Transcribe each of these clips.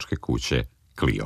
izdavačke kuće Clio.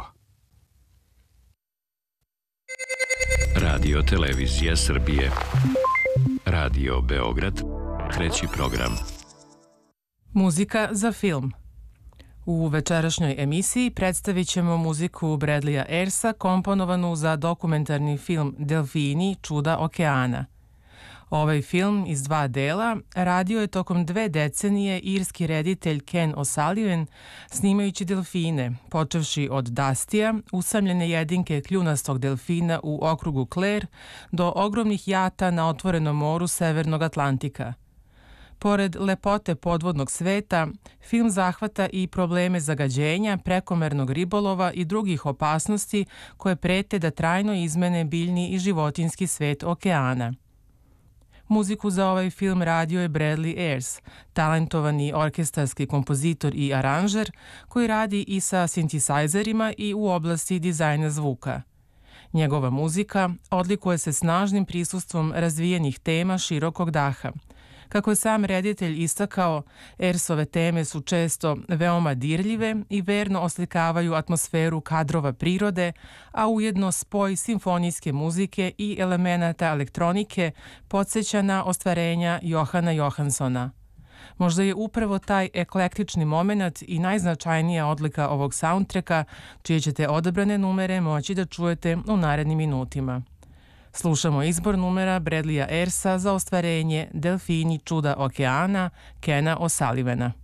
Radio Televizija Srbije. Radio Beograd. Treći program. Muzika za film. U večerašnjoj emisiji predstavit ćemo muziku Bradleya Airsa komponovanu za dokumentarni film Delfini, čuda okeana. Ovaj film iz 2 dela radio je tokom 2 decenije irski reditelj Ken O'Sullivan snimajući delfine, počevši od Dastija, usamljene jedinke kljunastog delfina u okrugu Clare, do ogromnih jata na otvorenom moru Severnog Atlantika. Pored lepote podvodnog sveta, film zahvata i probleme zagađenja, prekomernog ribolova i drugih opasnosti koje prete da trajno izmene biljni i životinjski svet okeana. Muziku za ovaj film radio je Bradley Ayres, talentovani orkestarski kompozitor i aranžer koji radi i sa sintisajzerima i u oblasti dizajna zvuka. Njegova muzika odlikuje se snažnim prisustvom razvijenih tema širokog daha. Kako je sam reditelj istakao, Ayresove teme su često veoma dirljive i verno oslikavaju atmosferu kadrova prirode, a ujedno spoj simfonijske muzike i elemenata elektronike podsjeća na ostvarenja Johana Johanssona. Možda je upravo taj eklektični moment i najznačajnija odlika ovog soundtracka, čije ćete odabrane numere moći da čujete u narednim minutima. Slušamo izbor numera Bradleya Airsa za ostvarenje Delfini, čuda okeana Kena O'Sullivana.